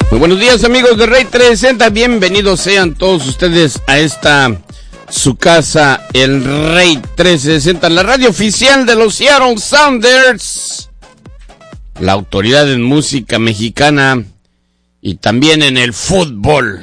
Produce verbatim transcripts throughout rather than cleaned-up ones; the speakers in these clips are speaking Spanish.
Muy buenos días, amigos de Rey trescientos sesenta, bienvenidos sean todos ustedes a esta su casa, el Rey trescientos sesenta, la radio oficial de los Seattle Sounders, la autoridad en música mexicana y también en el fútbol.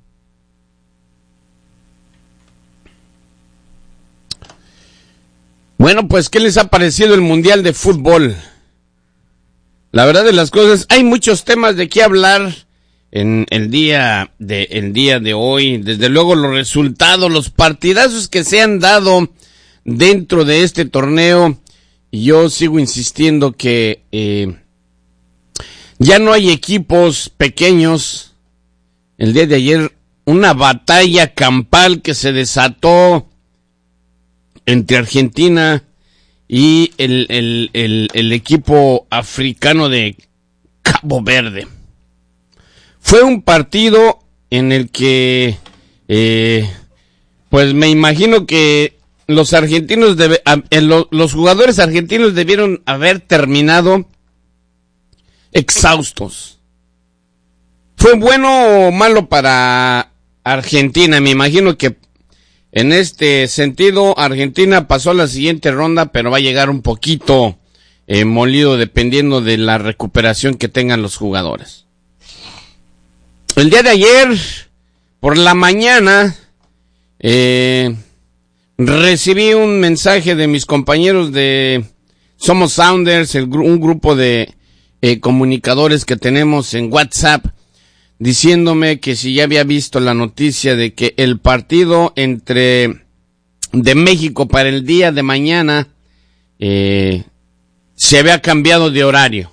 Bueno, pues, ¿qué les ha parecido el Mundial de Fútbol? La verdad de las cosas, hay muchos temas de qué hablar en el día de, el día de hoy. Desde luego los resultados, los partidazos que se han dado dentro de este torneo. Y yo sigo insistiendo que eh, ya no hay equipos pequeños. El día de ayer, una batalla campal que se desató entre Argentina y el, el, el, el equipo africano de Cabo Verde. Fue un partido en el que, eh, pues me imagino que los argentinos, debe, eh, lo, los jugadores argentinos debieron haber terminado exhaustos. ¿Fue bueno o malo para Argentina? Me imagino que en este sentido, Argentina pasó a la siguiente ronda, pero va a llegar un poquito eh, molido dependiendo de la recuperación que tengan los jugadores. El día de ayer, por la mañana, eh, recibí un mensaje de mis compañeros de Somos Sounders, el, un grupo de eh, comunicadores que tenemos en WhatsApp, diciéndome que si ya había visto la noticia de que el partido entre de México para el día de mañana eh, se había cambiado de horario.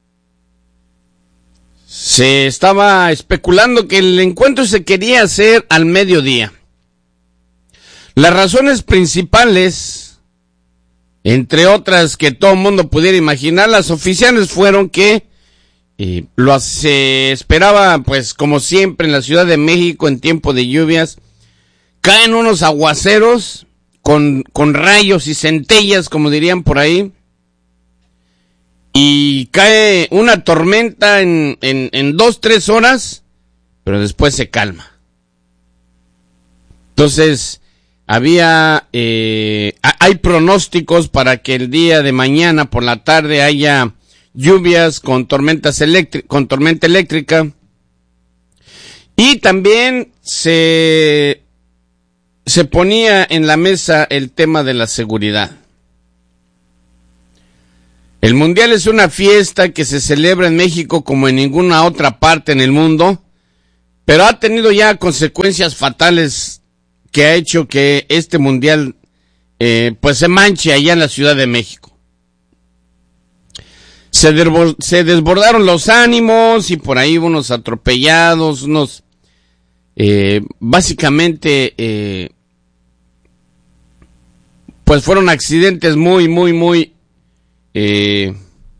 Se estaba especulando que el encuentro se quería hacer al mediodía. Las razones principales, entre otras que todo el mundo pudiera imaginar, las oficiales fueron que Y lo se esperaba, pues, como siempre en la Ciudad de México en tiempo de lluvias, caen unos aguaceros con, con rayos y centellas, como dirían por ahí, y cae una tormenta en, en, en dos, tres horas, pero después se calma. Entonces, había, eh, hay pronósticos para que el día de mañana por la tarde haya lluvias con tormentas eléctricas, con tormenta eléctrica, y también se se ponía en la mesa el tema de la seguridad. El Mundial es una fiesta que se celebra en México como en ninguna otra parte en el mundo, pero ha tenido ya consecuencias fatales que ha hecho que este Mundial eh, pues se manche allá en la Ciudad de México. Se, desbord- se desbordaron los ánimos y por ahí unos atropellados, unos, eh, básicamente, eh, pues fueron accidentes muy, muy, muy, eh,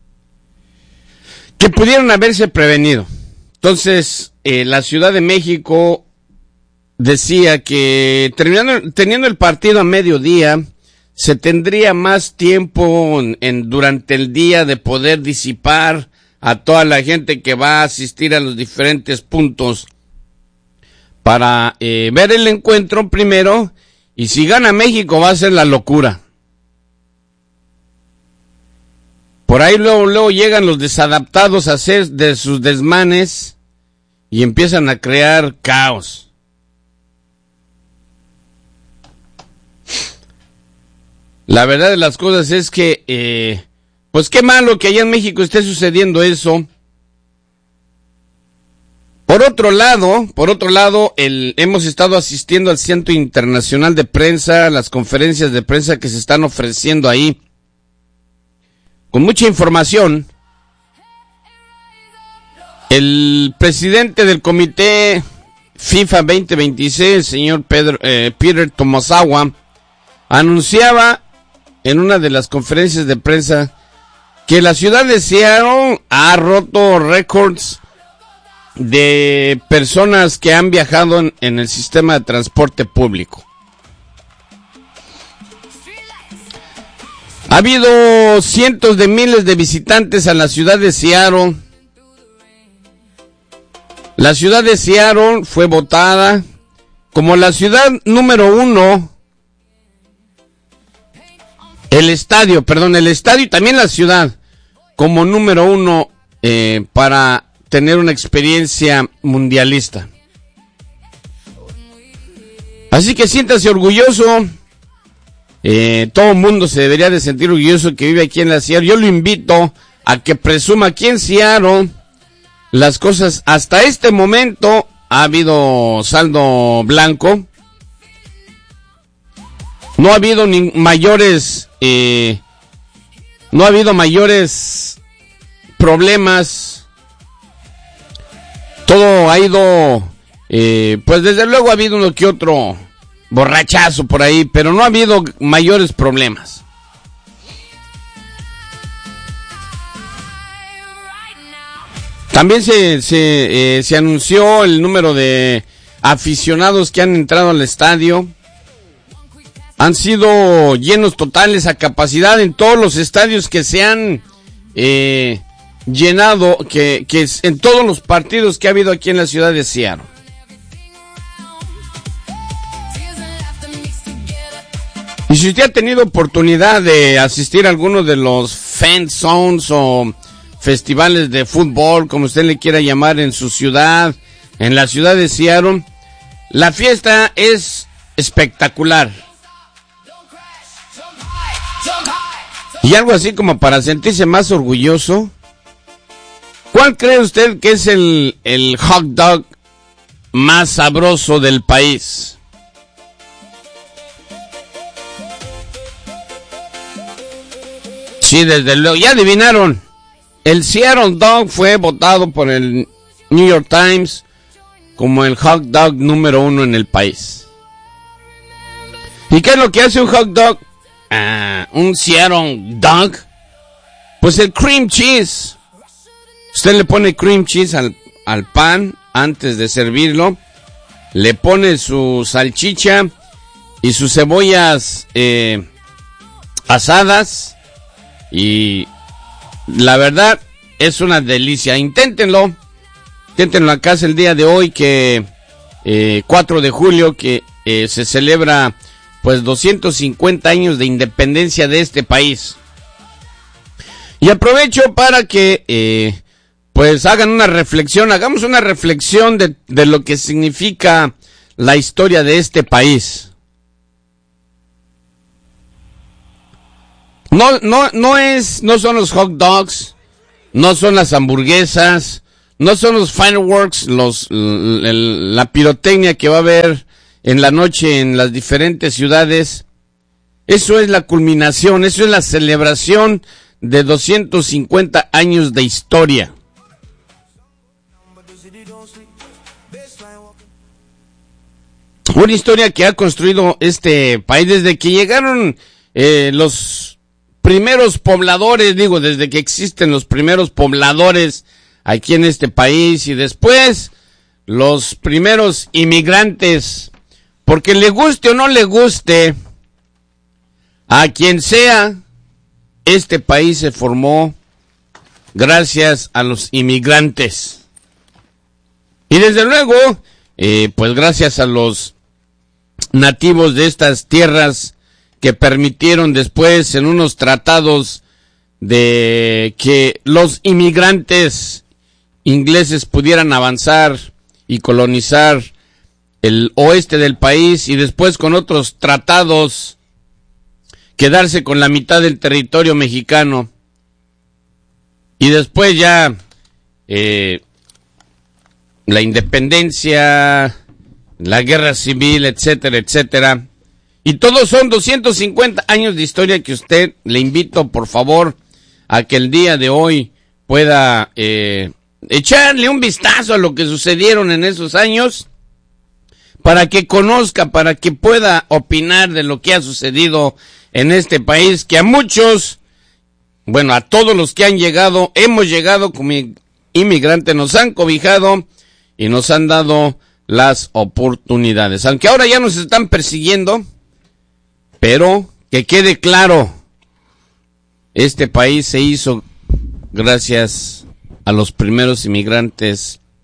que pudieron haberse prevenido. Entonces, eh, la Ciudad de México decía que terminando, teniendo el partido a mediodía, se tendría más tiempo en, en, durante el día de poder disipar a toda la gente que va a asistir a los diferentes puntos para eh, ver el encuentro primero, y si gana México va a ser la locura. Por ahí luego, luego llegan los desadaptados a hacer de sus desmanes y empiezan a crear caos. La verdad de las cosas es que, eh, pues qué malo que allá en México esté sucediendo eso. Por otro lado, por otro lado, el, hemos estado asistiendo al Centro Internacional de Prensa, las conferencias de prensa que se están ofreciendo ahí, con mucha información. El presidente del comité FIFA veinte veintiséis, el señor Pedro, eh, Peter Tomasawa, anunciaba en una de las conferencias de prensa que la ciudad de Seattle ha roto récords de personas que han viajado en, en el sistema de transporte público. Ha habido cientos de miles de visitantes a la ciudad de Seattle La ciudad de Seattle fue votada como la ciudad número uno. El estadio, perdón, el estadio y también la ciudad como número uno eh, para tener una experiencia mundialista. Así que siéntase orgulloso. Eh, todo el mundo se debería de sentir orgulloso que vive aquí en la Seattle. Yo lo invito a que presuma aquí en Seattle las cosas. Hasta este momento ha habido saldo blanco. No ha habido ni mayores, eh, no ha habido mayores problemas. Todo ha ido, eh, pues desde luego ha habido uno que otro borrachazo por ahí, pero no ha habido mayores problemas. También se, se, eh, se anunció el número de aficionados que han entrado al estadio. Han sido llenos totales a capacidad en todos los estadios que se han eh, llenado, que, que en todos los partidos que ha habido aquí en la ciudad de Seattle. Y si usted ha tenido oportunidad de asistir a alguno de los fan zones o festivales de fútbol, como usted le quiera llamar, en su ciudad, en la ciudad de Seattle, la fiesta es espectacular. Y algo así como para sentirse más orgulloso, ¿cuál cree usted que es el, el hot dog más sabroso del país? Sí, desde luego, ya adivinaron. El Seattle Dog fue votado por el New York Times como el hot dog número uno en el país. ¿Y qué es lo que hace un hot dog? Ah, un Seattle Dog. Pues el cream cheese. Usted le pone cream cheese al, al pan antes de servirlo. Le pone su salchicha y sus cebollas eh, asadas. Y la verdad es una delicia. Inténtenlo. Inténtenlo acá el día de hoy, que eh, cuatro de julio, que eh, se celebra pues doscientos cincuenta años de independencia de este país. Y aprovecho para que eh, pues hagan una reflexión, hagamos una reflexión de, de lo que significa la historia de este país. No, no, no es, no son los hot dogs, no son las hamburguesas, no son los fireworks, los, l- l- la pirotecnia que va a haber en la noche en las diferentes ciudades. Eso es la culminación, eso es la celebración de doscientos cincuenta años de historia. Una historia que ha construido este país desde que llegaron eh, los primeros pobladores, digo, desde que existen los primeros pobladores aquí en este país, y después los primeros inmigrantes, porque le guste o no le guste a quien sea, este país se formó gracias a los inmigrantes. Y desde luego, eh, pues gracias a los nativos de estas tierras que permitieron después en unos tratados de que los inmigrantes ingleses pudieran avanzar y colonizar el oeste del país, y después con otros tratados quedarse con la mitad del territorio mexicano, y después ya eh, la independencia, la guerra civil, etcétera, etcétera. Y todos son doscientos cincuenta años de historia que usted, le invito por favor a que el día de hoy pueda eh, echarle un vistazo a lo que sucedieron en esos años, para que conozca, para que pueda opinar de lo que ha sucedido en este país, que a muchos, bueno, a todos los que han llegado, hemos llegado como inmigrantes, nos han cobijado y nos han dado las oportunidades. Aunque ahora ya nos están persiguiendo, pero que quede claro, este país se hizo gracias a los primeros inmigrantes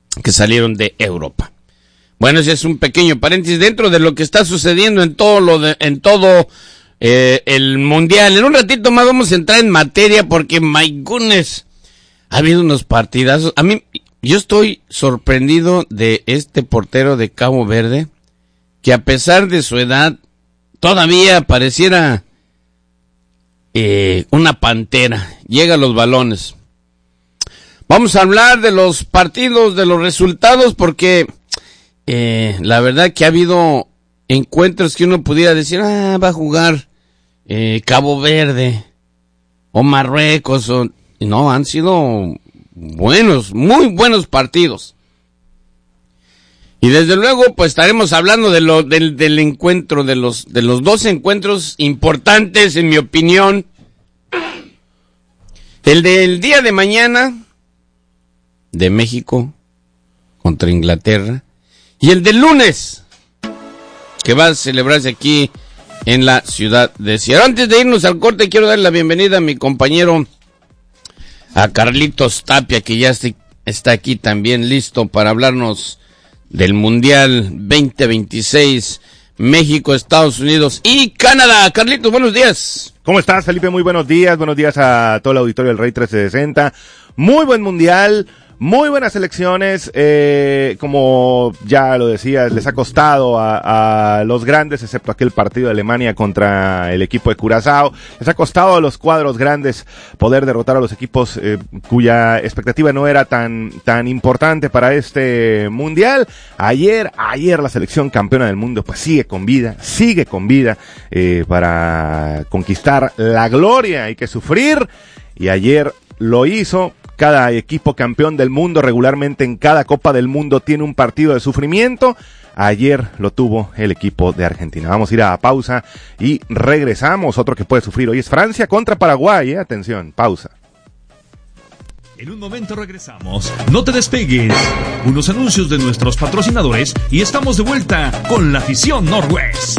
que salieron de Europa. Bueno, ese es un pequeño paréntesis dentro de lo que está sucediendo en todo lo de, en todo eh, el mundial. En un ratito más vamos a entrar en materia porque, my goodness, ha habido unos partidazos. A mí, yo estoy sorprendido de este portero de Cabo Verde, que a pesar de su edad, todavía pareciera eh, una pantera. Llega a los balones. Vamos a hablar de los partidos, de los resultados, porque eh, la verdad que ha habido encuentros que uno pudiera decir, ah, va a jugar eh, Cabo Verde o Marruecos, o no, han sido buenos, muy buenos partidos. Y desde luego, pues estaremos hablando de lo, del, del encuentro, de los, de los dos encuentros importantes, en mi opinión. El del día de mañana, de México contra Inglaterra, y el del lunes, que va a celebrarse aquí en la ciudad de Seattle. Antes de irnos al corte, quiero dar la bienvenida a mi compañero, a Carlitos Tapia, que ya está aquí también listo para hablarnos del Mundial veinte veintiséis, México, Estados Unidos y Canadá. Carlitos, buenos días. ¿Cómo estás, Felipe? Muy buenos días. Buenos días a todo el auditorio del Rey trescientos sesenta. Muy buen Mundial. Muy buenas elecciones, eh, como ya lo decías, les ha costado a, a los grandes, excepto aquel partido de Alemania contra el equipo de Curazao, les ha costado a los cuadros grandes poder derrotar a los equipos eh, cuya expectativa no era tan tan importante para este mundial. Ayer, ayer la selección campeona del mundo pues sigue con vida, sigue con vida eh, para conquistar la gloria, hay que sufrir, y ayer lo hizo. Cada equipo campeón del mundo regularmente en cada Copa del Mundo tiene un partido de sufrimiento. Ayer lo tuvo el equipo de Argentina. Vamos a ir a pausa y regresamos. Otro que puede sufrir hoy es Francia contra Paraguay. ¿eh? Atención, pausa. En un momento regresamos. No te despegues. Unos anuncios de nuestros patrocinadores y estamos de vuelta con la afición Northwest.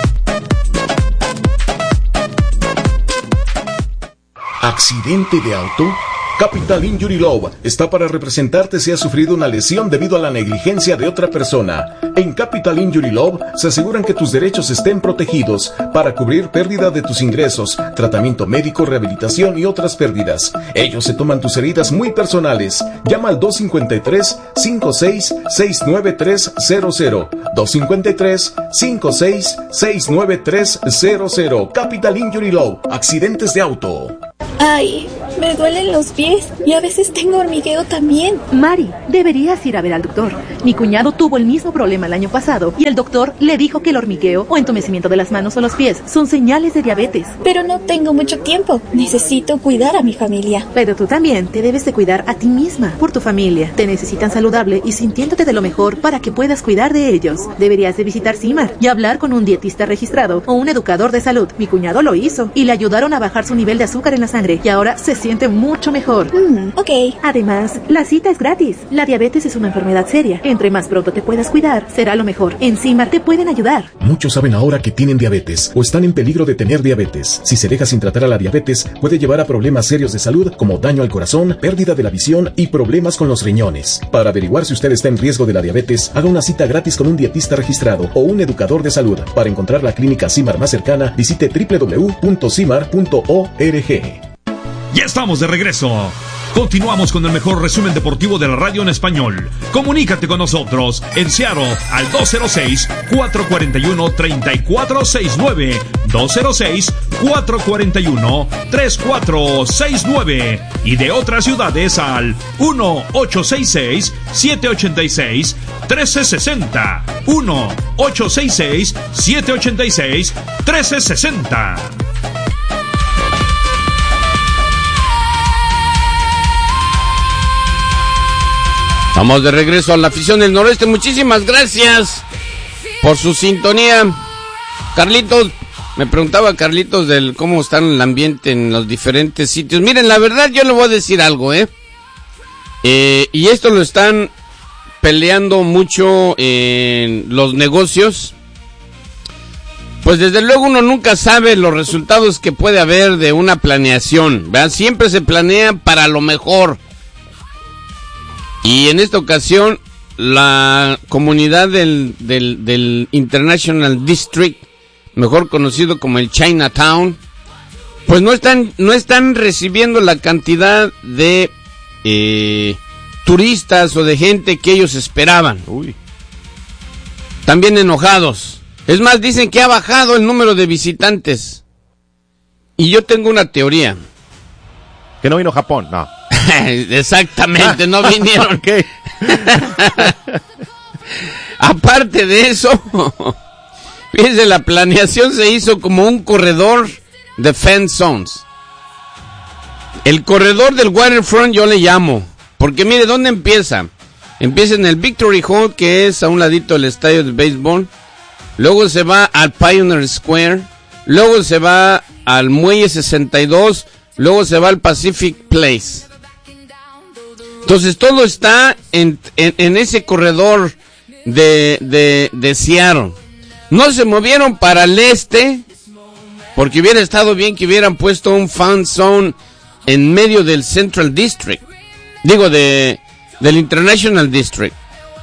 ¿Accidente de auto? Capital Injury Law está para representarte si has sufrido una lesión debido a la negligencia de otra persona. En Capital Injury Law se aseguran que tus derechos estén protegidos para cubrir pérdida de tus ingresos, tratamiento médico, rehabilitación y otras pérdidas. Ellos se toman tus heridas muy personales. Llama al dos cinco tres, cinco seis, seis nueve tres cero cero. dos cinco tres, cinco seis, seis nueve tres cero cero. Capital Injury Law. Accidentes de auto. Ay, me duelen los pies y a veces tengo hormigueo también. Mari, deberías ir a ver al doctor. Mi cuñado tuvo el mismo problema el año pasado y el doctor le dijo que el hormigueo o entumecimiento de las manos o los pies son señales de diabetes. Pero no tengo mucho tiempo. Necesito cuidar a mi familia. Pero tú también te debes de cuidar a ti misma, por tu familia. Te necesitan saludable y sintiéndote de lo mejor para que puedas cuidar de ellos. Deberías de visitar CIMAR y hablar con un dietista registrado o un educador de salud. Mi cuñado lo hizo y le ayudaron a bajar su nivel de azúcar en la sangre y ahora se siente mucho mejor. Mm, ok. Además, la cita es gratis. La diabetes es una enfermedad seria. Entre más pronto te puedas cuidar, será lo mejor. En CIMAR te pueden ayudar. Muchos saben ahora que tienen diabetes o están en peligro de tener diabetes. Si se deja sin tratar a la diabetes, puede llevar a problemas serios de salud como daño al corazón, pérdida de la visión y problemas con los riñones. Para averiguar si usted está en riesgo de la diabetes, haga una cita gratis con un dietista registrado o un educador de salud. Para encontrar la clínica CIMAR más cercana, visite doble u doble u doble u punto cimar punto org. Ya estamos de regreso. Continuamos con el mejor resumen deportivo de la radio en español. Comunícate con nosotros en Seattle al dos cero seis, cuatro cuatro uno, tres cuatro seis nueve, dos cero seis, cuatro cuatro uno, tres cuatro seis nueve y de otras ciudades al uno ocho seis seis, siete ocho seis, uno tres seis cero, uno ocho seis seis, siete ocho seis, uno tres seis cero. Vamos de regreso a la afición del Noroeste. Muchísimas gracias por su sintonía. Carlitos, me preguntaba Carlitos del cómo está el ambiente en los diferentes sitios. Miren, la verdad yo le voy a decir algo, ¿eh? eh y esto lo están peleando mucho en los negocios. Pues desde luego uno nunca sabe los resultados que puede haber de una planeación, ¿verdad? Siempre se planea para lo mejor. Y, Y en esta ocasión, la comunidad del, del, del International District, mejor conocido como el Chinatown, pues no están, no están recibiendo la cantidad de eh, turistas o de gente que ellos esperaban. Uy. También enojados. Es más, dicen que ha bajado el número de visitantes. Y yo tengo una teoría. Que no vino Japón, no. Exactamente, no vinieron. Okay. Aparte de eso, fíjense, la planeación se hizo como un corredor de fan zones. El corredor del waterfront yo le llamo, porque mire, ¿dónde empieza? Empieza en el Victory Hall, que es a un ladito del estadio de béisbol. Luego se va al Pioneer Square. Luego se va al Muelle sesenta y dos. Luego se va al Pacific Place. Entonces todo está en, en, en ese corredor de, de, de Seattle. No se movieron para el este, porque hubiera estado bien que hubieran puesto un fan zone en medio del Central District. Digo, de, del International District.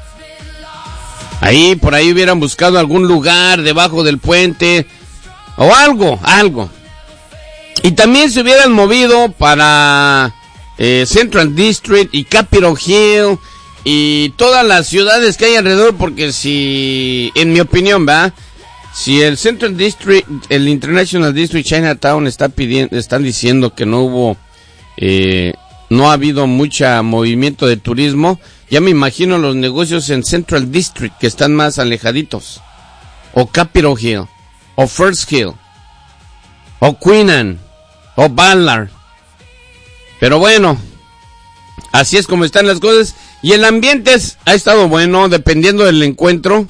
Ahí, por ahí hubieran buscado algún lugar debajo del puente, o algo, algo. Y también se hubieran movido para eh, Central District y Capitol Hill y todas las ciudades que hay alrededor, porque si, en mi opinión, ¿verdad? Si el Central District, el International District Chinatown está pidiendo, están diciendo que no hubo, eh, no ha habido mucho movimiento de turismo, ya me imagino los negocios en Central District que están más alejaditos, o Capitol Hill, o First Hill, o Queenan, o Ballard. Pero bueno, así es como están las cosas. Y el ambiente es, ha estado bueno, dependiendo del encuentro.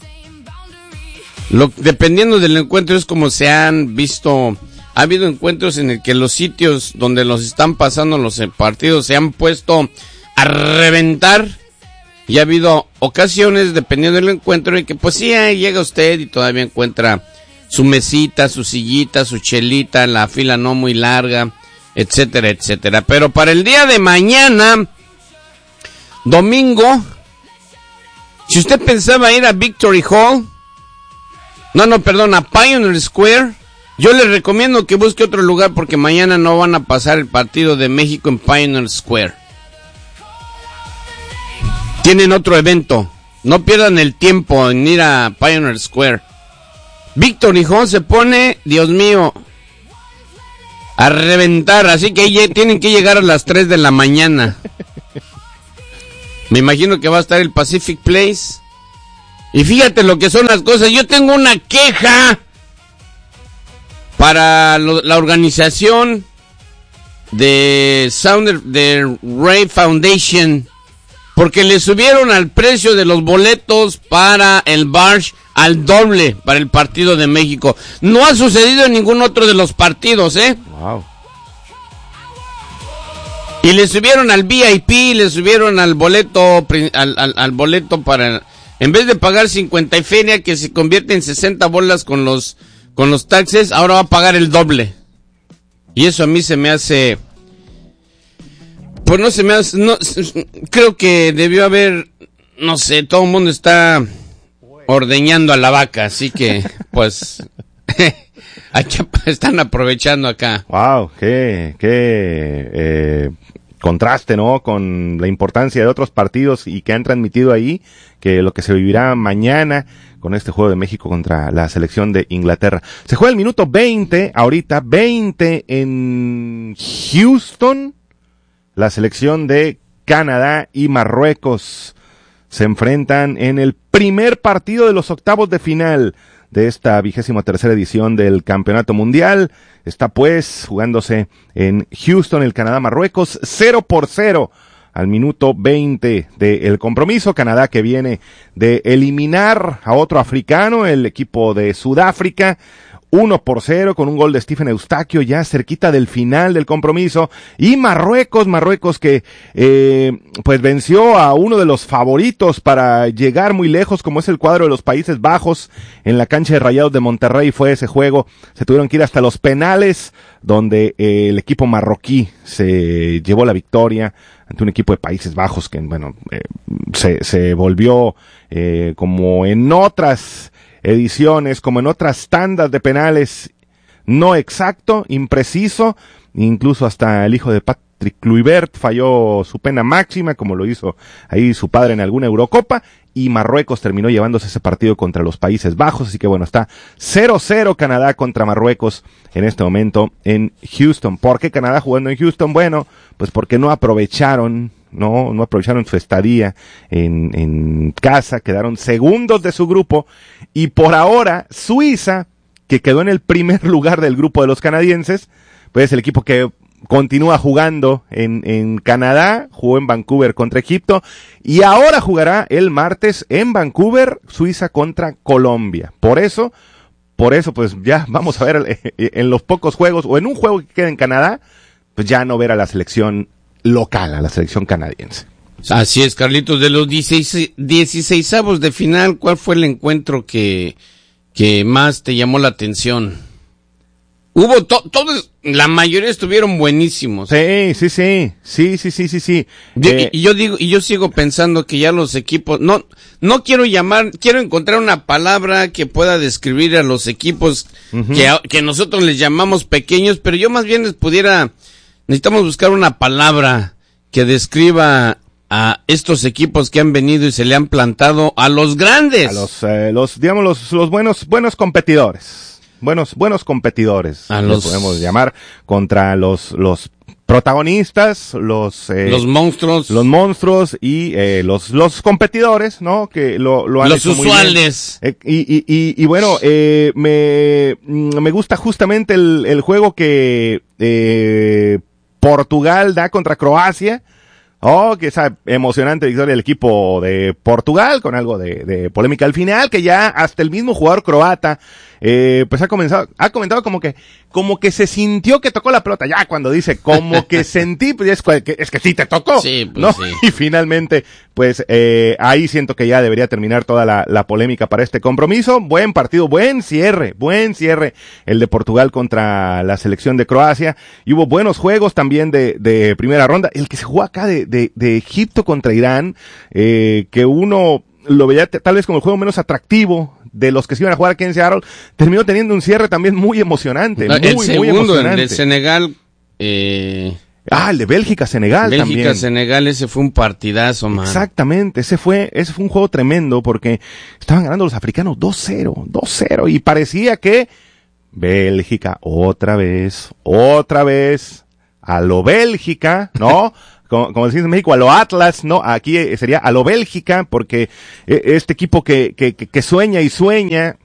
Lo, dependiendo del encuentro es como se han visto. Ha habido encuentros en el que los sitios donde los están pasando los partidos se han puesto a reventar. Y ha habido ocasiones, dependiendo del encuentro, en que pues sí, ahí llega usted y todavía encuentra su mesita, su sillita, su chelita, la fila no muy larga, etcétera, etcétera. Pero para el día de mañana, domingo, si usted pensaba ir a Victory Hall, no, no, perdón, a Pioneer Square, yo le recomiendo que busque otro lugar porque mañana no van a pasar el partido de México en Pioneer Square. Tienen otro evento, no pierdan el tiempo en ir a Pioneer Square. Victory Hall se pone, Dios mío, a reventar, así que ahí tienen que llegar a las tres de la mañana. Me imagino que va a estar el Pacific Place. Y fíjate lo que son las cosas. Yo tengo una queja para lo, la organización de Sounder, de Ray Foundation, porque le subieron al precio de los boletos para el Barge al doble para el partido de México. No ha sucedido en ningún otro de los partidos, ¿eh? Wow. Y le subieron al V I P, le subieron al boleto, al, al, al boleto para, en vez de pagar cincuenta y feria, que se convierte en sesenta bolas con los, con los taxes, ahora va a pagar el doble. Y eso a mí se me hace, pues no se me hace, no, creo que debió haber, no sé, todo el mundo está ordeñando a la vaca, así que, pues, aquí están aprovechando acá. Wow, qué, qué, eh, contraste, ¿no? Con la importancia de otros partidos y que han transmitido ahí, que lo que se vivirá mañana con este juego de México contra la selección de Inglaterra. Se juega el minuto veinte, ahorita, veinte en Houston, la selección de Canadá y Marruecos se enfrentan en el primer partido de los octavos de final de esta vigésima tercera edición del Campeonato Mundial. Está pues jugándose en Houston, el Canadá-Marruecos, cero por cero al minuto veinte del compromiso. Canadá que viene de eliminar a otro africano, el equipo de Sudáfrica. uno por cero con un gol de Stephen Eustaquio ya cerquita del final del compromiso. Y Marruecos, Marruecos que eh, pues venció a uno de los favoritos para llegar muy lejos, como es el cuadro de los Países Bajos. En la cancha de Rayados de Monterrey fue ese juego. Se tuvieron que ir hasta los penales, donde eh, el equipo marroquí se llevó la victoria ante un equipo de Países Bajos que, bueno, eh, se, se volvió eh, como en otras ediciones, como en otras tandas de penales, no exacto, impreciso, incluso hasta el hijo de Patrick Kluivert falló su pena máxima, como lo hizo ahí su padre en alguna Eurocopa, y Marruecos terminó llevándose ese partido contra los Países Bajos, así que bueno, está cero cero Canadá contra Marruecos en este momento en Houston. ¿Por qué Canadá jugando en Houston? Bueno, pues porque no aprovecharon No, no aprovecharon su estadía en, en casa, quedaron segundos de su grupo, y por ahora Suiza, que quedó en el primer lugar del grupo de los canadienses, pues el equipo que continúa jugando en, en Canadá, jugó en Vancouver contra Egipto, y ahora jugará el martes en Vancouver, Suiza contra Colombia. Por eso, por eso pues ya vamos a ver en los pocos juegos, o en un juego que queda en Canadá, pues ya no ver a la selección local, a la selección canadiense. Así es, Carlitos. De los dieciseisavos de final, ¿cuál fue el encuentro que, que más te llamó la atención? Hubo to, todos, la mayoría estuvieron buenísimos. Sí, sí, sí, sí, sí, sí, sí, sí. Yo, eh, y, y yo digo, y yo sigo pensando que ya los equipos, no, no quiero llamar, quiero encontrar una palabra que pueda describir a los equipos uh-huh. que, que nosotros les llamamos pequeños, pero yo más bien les pudiera, necesitamos buscar una palabra que describa a estos equipos que han venido y se le han plantado a los grandes. A los, eh, los digamos, los, los buenos, buenos competidores. Buenos, buenos competidores, a los podemos llamar, contra los, los protagonistas, los, eh, los monstruos, los monstruos y, eh, los, los competidores, ¿no? Que lo, lo han los hecho usuales. Muy bien. Eh, y, y, y, y bueno, eh, me, me gusta justamente el, el juego que, eh, Portugal da contra Croacia. Oh, que esa emocionante victoria del equipo de Portugal, con algo de, de polémica al final, que ya hasta el mismo jugador croata, eh, pues ha comenzado, ha comentado como que, como que se sintió que tocó la pelota. Ya cuando dice como que sentí, pues es que, es que sí te tocó. Sí, pues ¿no? Sí. Y finalmente, pues, eh, ahí siento que ya debería terminar toda la, la polémica para este compromiso. Buen partido, buen cierre, buen cierre el de Portugal contra la selección de Croacia. Y hubo buenos juegos también de, de primera ronda. El que se jugó acá de, de, de Egipto contra Irán, eh, que uno lo veía t- tal vez como el juego menos atractivo de los que se iban a jugar aquí en Seattle, terminó teniendo un cierre también muy emocionante. No, muy, el segundo, muy emocionante. el de Senegal, eh... Ah, el de Bélgica-Senegal también. Bélgica-Senegal, ese fue un partidazo, man. Exactamente, ese fue, ese fue un juego tremendo porque estaban ganando los africanos dos cero, dos cero, y parecía que Bélgica otra vez, otra vez, a lo Bélgica, ¿no? Como, como decimos en México, a lo Atlas, no, aquí sería a lo Bélgica, porque este equipo que, que, que sueña y sueña,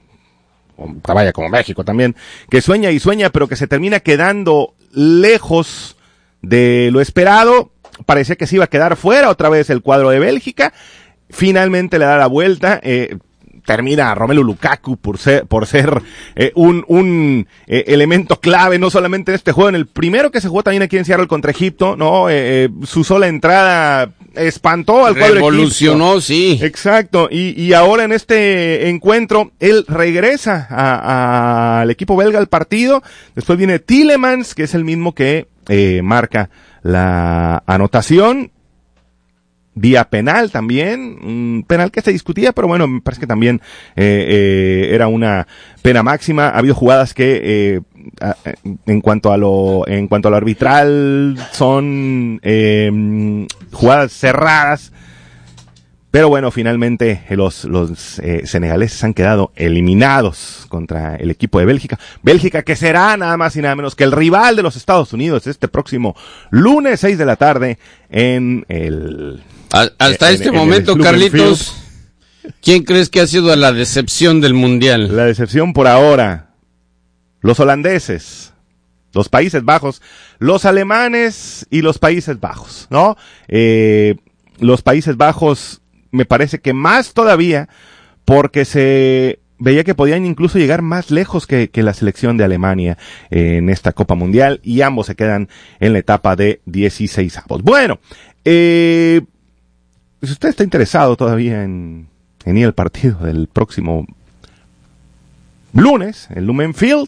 vaya como México también, que sueña y sueña, pero que se termina quedando lejos de lo esperado. Parecía que se iba a quedar fuera otra vez el cuadro de Bélgica, finalmente le da la vuelta, eh, termina Romelu Lukaku por ser, por ser eh, un, un eh, elemento clave, no solamente en este juego, en el primero que se jugó también aquí en Seattle contra Egipto, ¿no? Eh, eh, su sola entrada espantó al cuadro revolucionó, Egipto. Sí. Exacto, y, y ahora en este encuentro, él regresa a, a, al equipo belga al partido, después viene Tielemans, que es el mismo que eh, marca la anotación, vía penal también, un penal que se discutía, pero bueno, me parece que también eh, eh, era una pena máxima. Ha habido jugadas que eh, a, en cuanto a lo en cuanto a lo arbitral son eh, jugadas cerradas, pero bueno, finalmente los los eh, senegaleses han quedado eliminados contra el equipo de Bélgica. Bélgica que será nada más y nada menos que el rival de los Estados Unidos este próximo lunes seis de la tarde en el Hasta en, este en, momento, en Carlitos, ¿quién crees que ha sido la decepción del Mundial? La decepción por ahora, los holandeses, los Países Bajos, los alemanes y los Países Bajos, ¿no? Eh, los Países Bajos me parece que más todavía porque se veía que podían incluso llegar más lejos que, que la selección de Alemania eh, en esta Copa Mundial, y ambos se quedan en la etapa de dieciseisavos. Bueno, eh, si usted está interesado todavía en, en ir al partido del próximo lunes, el Lumen Field,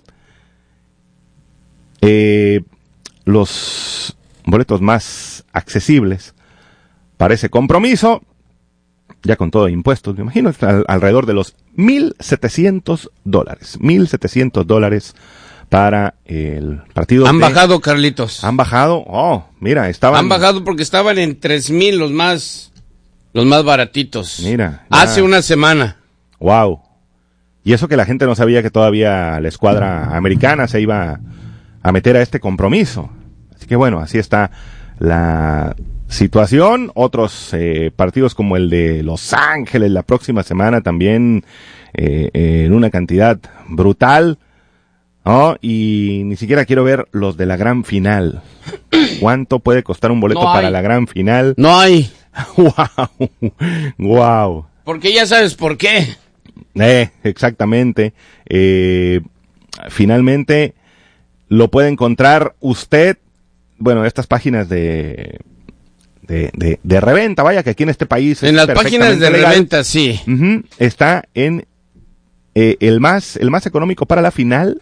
eh, los boletos más accesibles para ese compromiso, ya con todo impuestos, me imagino, al, alrededor de los mil setecientos dólares. mil setecientos dólares para el partido. Han de, bajado, Carlitos. Han bajado, oh, mira, estaban. Han bajado porque estaban en tres mil los más, los más baratitos. Mira. Ya. Hace una semana. Wow. Y eso que la gente no sabía que todavía la escuadra americana se iba a meter a este compromiso. Así que bueno, así está la situación. Otros eh, partidos como el de Los Ángeles la próxima semana también eh, eh, en una cantidad brutal, ¿no? Y ni siquiera quiero ver los de la gran final. ¿Cuánto puede costar un boleto No para hay. la gran final? No hay. Wow, wow. Porque ya sabes por qué. Eh, exactamente. Eh, finalmente lo puede encontrar usted, bueno, estas páginas de de, de, de reventa, vaya, que aquí en este país En es las páginas de legal. reventa, sí. Uh-huh, está en eh, el más el más económico para la final,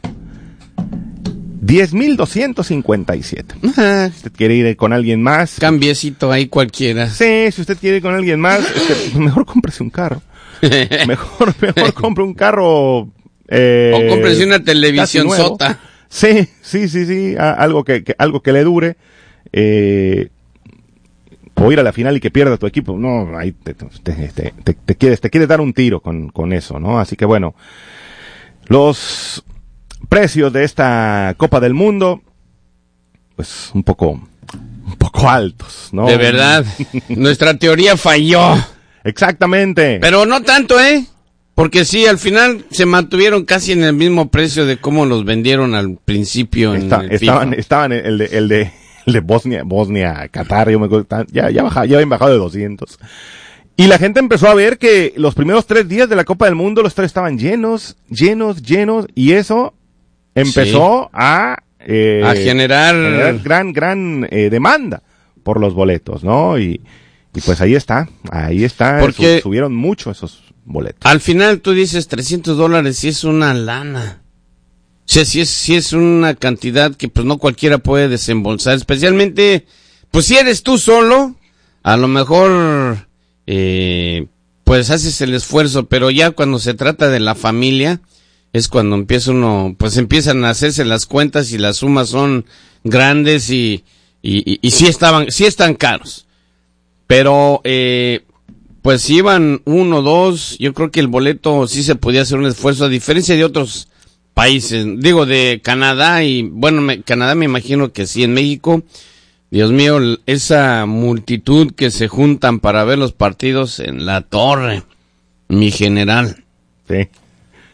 diez mil doscientos cincuenta y siete. Ajá. Si usted quiere ir con alguien más, Cambiecito ahí cualquiera. sí, si usted quiere ir con alguien más, este, mejor cómprese un carro. Mejor, mejor compre un carro. Eh, O cómprese una televisión casi nuevo. sota. Sí, sí, sí, sí, a- algo que, que algo que le dure. Eh, o ir a la final y que pierda tu equipo. No, ahí te, te, te, te, te quieres, te quieres dar un tiro con, con eso, ¿no? Así que bueno, los precios de esta Copa del Mundo, pues un poco, un poco altos, ¿no? De verdad. Nuestra teoría falló. Exactamente. Pero no tanto, ¿eh? Porque sí, al final se mantuvieron casi en el mismo precio de cómo los vendieron al principio en Está- el estaban, FIFA. estaban el de, el de, el de Bosnia, Bosnia, Qatar, yo me acuerdo, estaban- ya, ya, baja- ya habían bajado de doscientos. Y la gente empezó a ver que los primeros tres días de la Copa del Mundo los estadios estaban llenos, llenos, llenos, y eso empezó a, eh, A generar- generar gran, gran eh, demanda por los boletos, ¿no? Y, y pues ahí está, ahí está, Porque- su- subieron mucho esos boletos. Al final tú dices trescientos dólares y es una lana. O sea, si es, si es una cantidad que pues no cualquiera puede desembolsar, especialmente, pues si eres tú solo, a lo mejor, eh, pues haces el esfuerzo, pero ya cuando se trata de la familia, es cuando empieza uno, pues empiezan a hacerse las cuentas y las sumas son grandes y, y, y, y sí estaban, sí están caros. Pero, eh, pues si iban uno, dos, yo creo que el boleto sí se podía hacer un esfuerzo, a diferencia de otros países, digo de Canadá y, bueno, me, Canadá me imagino que sí, en México, Dios mío, l- esa multitud que se juntan para ver los partidos en la torre, mi general. Sí.